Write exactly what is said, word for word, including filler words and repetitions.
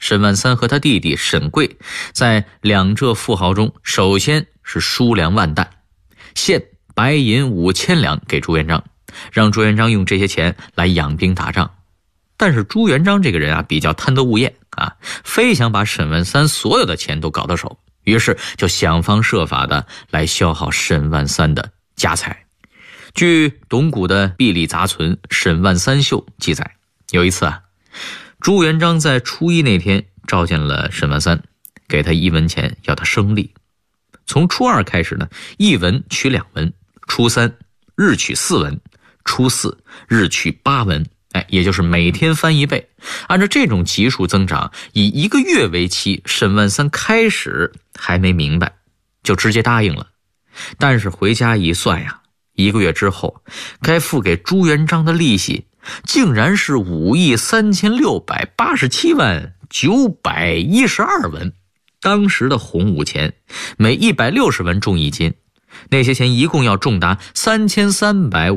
沈万三和他弟弟沈贵在两浙富豪中，首先是输粮万担，献白银五千两给朱元璋，让朱元璋用这些钱来养兵打仗。但是朱元璋这个人啊，比较贪得无厌啊，非想把沈万三所有的钱都搞到手，于是就想方设法的来消耗沈万三的家财。据董谷的《壁里杂存·沈万三秀》记载，有一次啊，朱元璋在初一那天召见了沈万三，给他一文钱，要他升吏。从初二开始呢，一文取两文，初三日取四文，初四日取八文，哎，也就是每天翻一倍。按照这种级数增长，以一个月为期，沈万三开始还没明白，就直接答应了。但是回家一算呀，一个月之后，该付给朱元璋的利息竟然是五亿三千六百八十七万九百一十二文。当时的洪武钱每一百六十文重一斤，那些钱一共要重达三千三百